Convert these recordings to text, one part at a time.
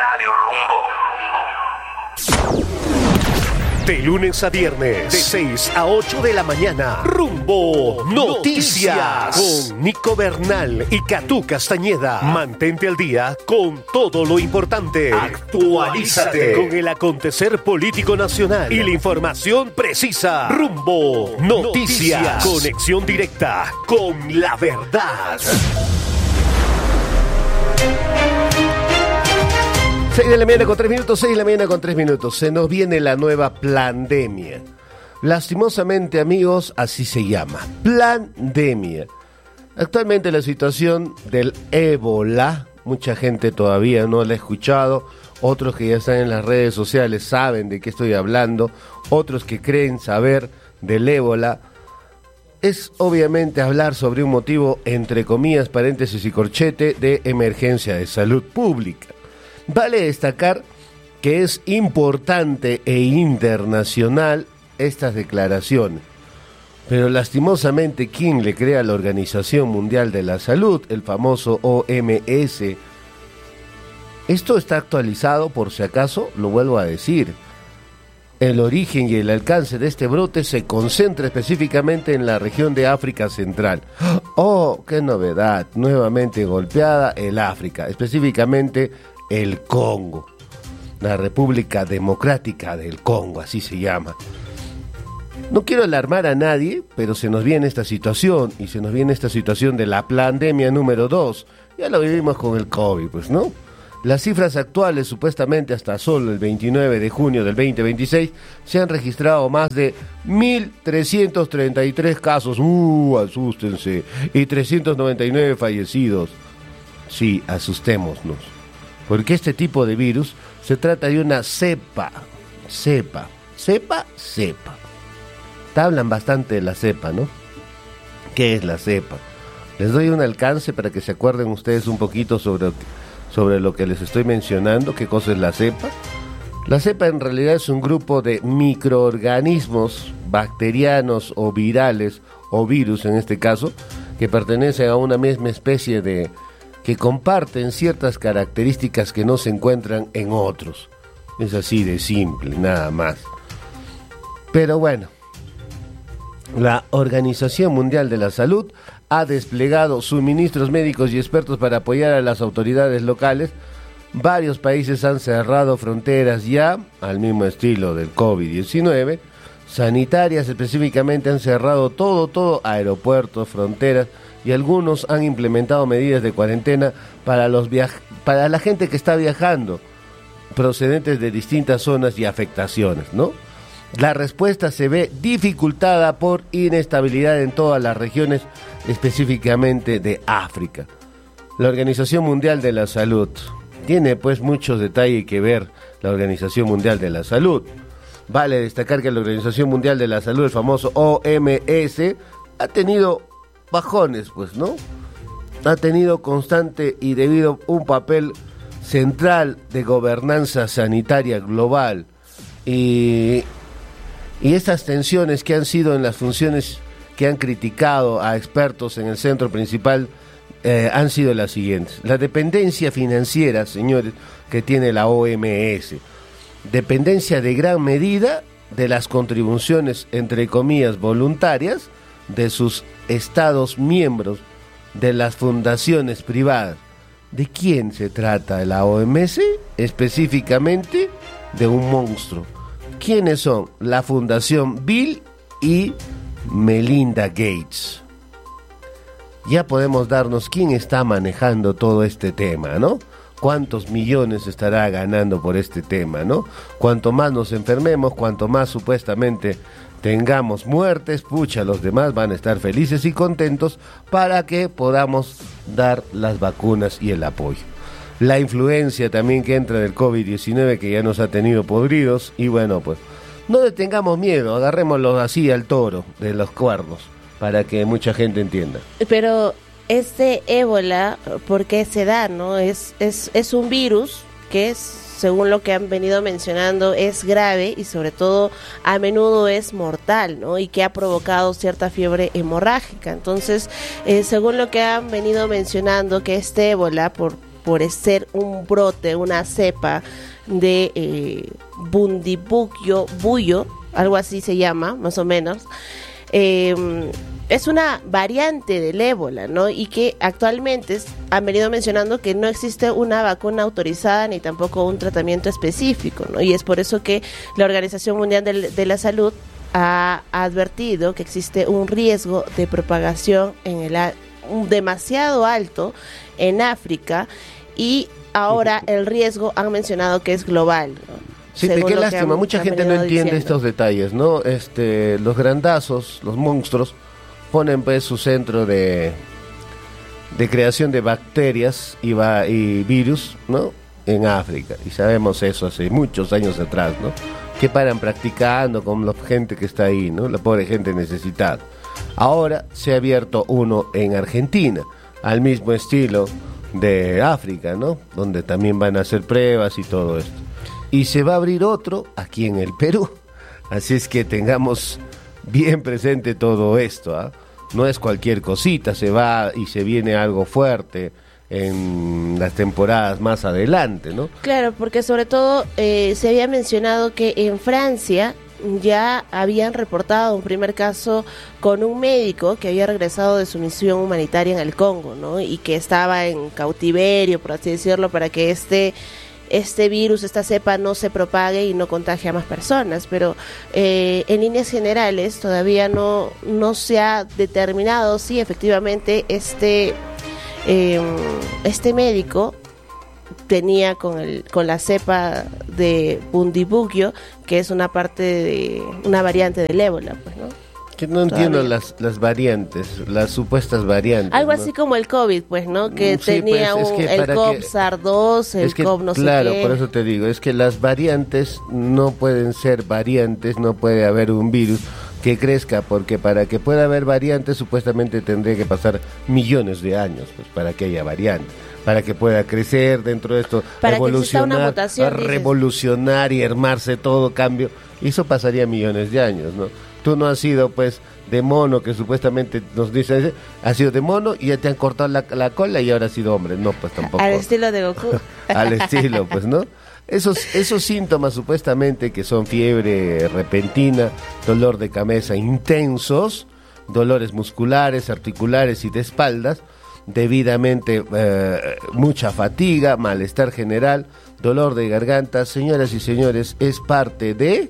Radio Rumbo. De lunes a viernes, de 6 a 8 de la mañana, Rumbo Noticias, con Nico Bernal y Catú Castañeda. Mantente al día con todo lo importante. Actualízate con el acontecer político nacional y la información precisa. Rumbo Noticias, conexión directa con la verdad. 6 de la mañana con 3 minutos, 6 de la mañana con 3 minutos. Se nos viene la nueva pandemia. Lastimosamente, amigos, así se llama. Pandemia. Actualmente la situación del ébola, mucha gente todavía no la ha escuchado. Otros que ya están en las redes sociales saben de qué estoy hablando. Otros que creen saber del ébola. Es obviamente hablar sobre un motivo, entre comillas, paréntesis y corchete, de emergencia de salud pública. Vale destacar que es importante e internacional estas declaraciones, pero lastimosamente quien le crea a la Organización Mundial de la Salud, el famoso OMS, esto está actualizado, por si acaso, lo vuelvo a decir. El origen y el alcance de este brote se concentra específicamente en la región de África Central. ¡Oh, qué novedad! Nuevamente golpeada el África, específicamente el Congo, la República Democrática del Congo, así se llama. No quiero alarmar a nadie, pero se nos viene esta situación, y se nos viene esta situación de la pandemia número 2. Ya lo vivimos con el COVID, pues, ¿no? Las cifras actuales, supuestamente hasta solo el 29 de junio del 2026, se han registrado más de 1.333 casos, asústense, y 399 fallecidos. Sí, asustémonos. Porque este tipo de virus se trata de una cepa. Te hablan bastante de la cepa, ¿no? ¿Qué es la cepa? Les doy un alcance para que se acuerden ustedes un poquito sobre lo que les estoy mencionando. ¿Qué cosa es la cepa? La cepa en realidad es un grupo de microorganismos bacterianos o virales, o virus en este caso, que pertenecen a una misma especie que comparten ciertas características que no se encuentran en otros. Es así de simple, nada más. Pero bueno, la Organización Mundial de la Salud ha desplegado suministros médicos y expertos para apoyar a las autoridades locales. Varios países han cerrado fronteras ya, al mismo estilo del COVID-19. Sanitarias específicamente han cerrado todo, aeropuertos, fronteras, y algunos han implementado medidas de cuarentena para la gente que está viajando, procedentes de distintas zonas y afectaciones, ¿no? La respuesta se ve dificultada por inestabilidad en todas las regiones, específicamente de África. La Organización Mundial de la Salud tiene pues muchos detalles que ver. La Organización Mundial de la Salud, vale destacar que la Organización Mundial de la Salud, el famoso OMS, ha tenido bajones, pues, ¿no? Ha tenido constante y debido un papel central de gobernanza sanitaria global, y estas tensiones que han sido en las funciones que han criticado a expertos en el centro principal han sido las siguientes. La dependencia financiera, señores, que tiene la OMS, dependencia de gran medida de las contribuciones, entre comillas, voluntarias de sus estados miembros, de las fundaciones privadas. ¿De quién se trata la OMS? Específicamente de un monstruo. ¿Quiénes son? La Fundación Bill y Melinda Gates. Ya podemos darnos quién está manejando todo este tema, ¿no? ¿Cuántos millones estará ganando por este tema, no? Cuanto más nos enfermemos, cuanto más supuestamente tengamos muertes, pucha, los demás van a estar felices y contentos para que podamos dar las vacunas y el apoyo. La influencia también que entra del COVID-19, que ya nos ha tenido podridos, y bueno, pues no le tengamos miedo, agarrémoslo así al toro de los cuernos, para que mucha gente entienda. Pero este ébola, ¿por qué se da, no? Es un virus que es, según lo que han venido mencionando, es grave y sobre todo a menudo es mortal, ¿no? Y que ha provocado cierta fiebre hemorrágica. Entonces, según lo que han venido mencionando, que este ébola, por por ser un brote, una cepa de Bundibugyo, algo así se llama, más o menos. Es una variante del ébola, ¿no? Y que actualmente han venido mencionando que no existe una vacuna autorizada ni tampoco un tratamiento específico, ¿no? Y es por eso que la Organización Mundial de la Salud ha advertido que existe un riesgo de propagación demasiado alto en África, y ahora el riesgo han mencionado que es global, ¿no? Sí, qué lástima, mucha gente no entiende estos detalles, ¿no? Los grandazos, los monstruos, ponen pues su centro de creación de bacterias y virus, ¿no? En África, y sabemos eso hace muchos años atrás, ¿no? Que paran practicando con la gente que está ahí, ¿no? La pobre gente necesitada. Ahora se ha abierto uno en Argentina, al mismo estilo de África, ¿no? Donde también van a hacer pruebas y todo esto. Y se va a abrir otro aquí en el Perú. Así es que tengamos bien presente todo esto, ¿ah? No es cualquier cosita, se va y se viene algo fuerte en las temporadas más adelante, ¿no? Claro, porque sobre todo se había mencionado que en Francia ya habían reportado un primer caso con un médico que había regresado de su misión humanitaria en el Congo, ¿no? Y que estaba en cautiverio, por así decirlo, para que este virus, esta cepa no se propague y no contagie a más personas, pero en líneas generales todavía no se ha determinado si efectivamente este médico tenía con la cepa de Bundibugyo, que es una variante del ébola, pues, ¿no? Que no entiendo las variantes, las supuestas variantes. Algo ¿no? así como el COVID, pues, ¿no? Que sí, tenía pues, el COV-SAR2, el COV no sé qué. Claro, por eso te digo, es que las variantes no pueden ser variantes, no puede haber un virus que crezca, porque para que pueda haber variantes supuestamente tendría que pasar millones de años, pues, para que haya variantes, para que pueda crecer dentro de esto, para evolucionar, revolucionar y armarse todo cambio, y eso pasaría millones de años, ¿no? Tú no has sido, pues, de mono, que supuestamente nos dice, has sido de mono y ya te han cortado la cola y ahora has sido hombre. No, pues tampoco. Al estilo de Goku. Al estilo, pues, ¿no? Esos síntomas supuestamente que son fiebre repentina, dolor de cabeza intensos, dolores musculares, articulares y de espaldas, debidamente mucha fatiga, malestar general, dolor de garganta, señoras y señores, es parte de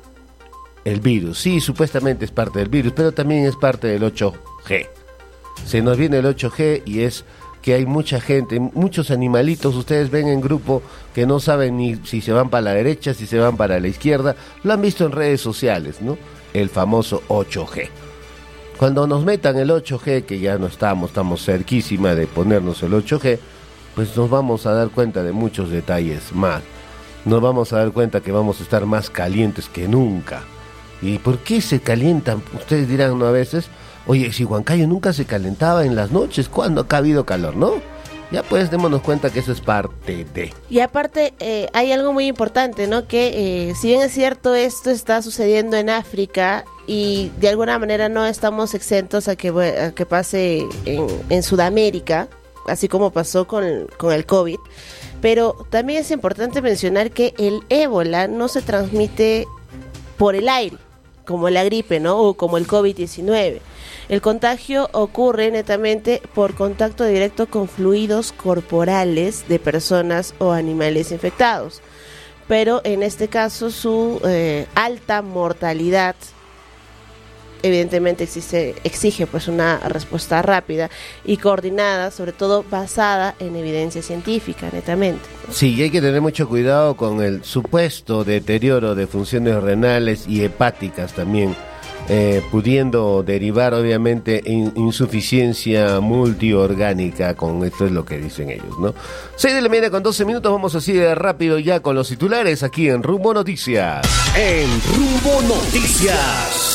el virus. Sí, supuestamente es parte del virus, pero también es parte del 8G. Se nos viene el 8G y es que hay mucha gente, muchos animalitos, ustedes ven en grupo que no saben ni si se van para la derecha, si se van para la izquierda, lo han visto en redes sociales, ¿no? El famoso 8G. Cuando nos metan el 8G, que ya no estamos cerquísima de ponernos el 8G, pues nos vamos a dar cuenta de muchos detalles más. Nos vamos a dar cuenta que vamos a estar más calientes que nunca. ¿Y por qué se calientan? Ustedes dirán, ¿no? A veces, oye, si Huancayo nunca se calentaba en las noches, ¿cuándo acá ha habido calor, no? Ya pues démonos cuenta que eso es parte de... Y aparte hay algo muy importante, ¿no? Que si bien es cierto, esto está sucediendo en África y de alguna manera no estamos exentos a que pase en Sudamérica, así como pasó con el COVID, pero también es importante mencionar que el ébola no se transmite por el aire, como la gripe, ¿no? O como el COVID-19. El contagio ocurre netamente por contacto directo con fluidos corporales de personas o animales infectados. Pero en este caso su alta mortalidad evidentemente exige pues una respuesta rápida y coordinada, sobre todo basada en evidencia científica, netamente. Sí, y hay que tener mucho cuidado con el supuesto deterioro de funciones renales y hepáticas también, pudiendo derivar obviamente insuficiencia multiorgánica, con esto es lo que dicen ellos, ¿no? 6:12 a.m, vamos así de rápido ya con los titulares aquí en Rumbo Noticias. En Rumbo Noticias.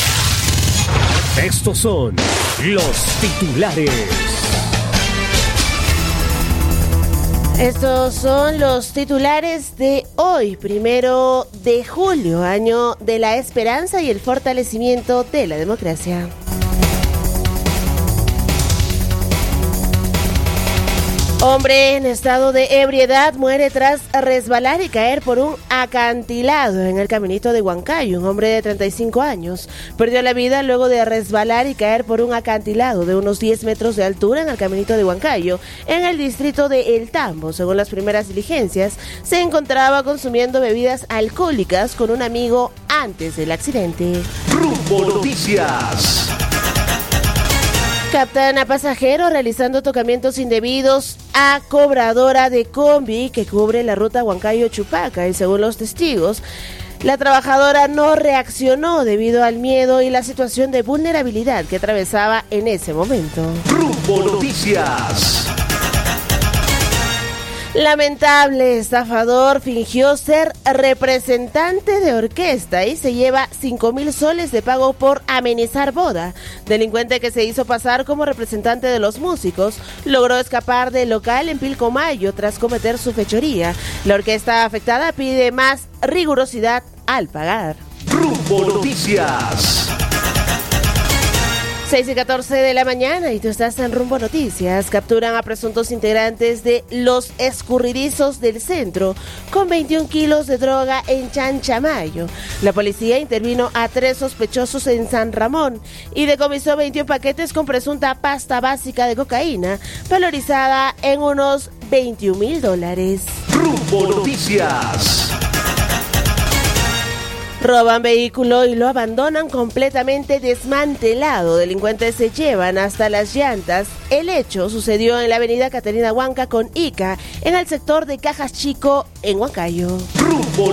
Estos son los titulares. Estos son los titulares de hoy, 1 de julio, año de la esperanza y el fortalecimiento de la democracia. Hombre en estado de ebriedad muere tras resbalar y caer por un acantilado en el caminito de Huancayo. Un hombre de 35 años perdió la vida luego de resbalar y caer por un acantilado de unos 10 metros de altura en el caminito de Huancayo, en el distrito de El Tambo. Según las primeras diligencias, se encontraba consumiendo bebidas alcohólicas con un amigo antes del accidente. Rumbo Noticias. Captan a pasajero realizando tocamientos indebidos a cobradora de combi que cubre la ruta Huancayo-Chupaca, y según los testigos, la trabajadora no reaccionó debido al miedo y la situación de vulnerabilidad que atravesaba en ese momento. Rumbo Noticias. Lamentable estafador fingió ser representante de orquesta y se lleva 5,000 soles de pago por amenizar boda. Delincuente que se hizo pasar como representante de los músicos logró escapar del local en Pilcomayo tras cometer su fechoría. La orquesta afectada pide más rigurosidad al pagar. Rumbo Noticias. 6:14 de la mañana y tú estás en Rumbo Noticias. Capturan a presuntos integrantes de los escurridizos del centro con 21 kilos de droga en Chanchamayo. La policía intervino a 3 sospechosos en San Ramón y decomisó 21 paquetes con presunta pasta básica de cocaína valorizada en unos $21,000. Rumbo Noticias. Roban vehículo y lo abandonan completamente desmantelado. Delincuentes se llevan hasta las llantas. El hecho sucedió en la avenida Caterina Huanca con Ica, en el sector de Cajas Chico, en Huancayo. Rumbo